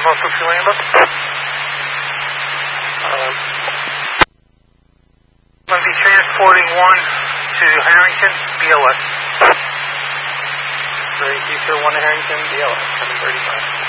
Norfolk to Lambda. Going to be transporting one to Harrington, BLS. Very detail 1 to Harrington, BLS, 735.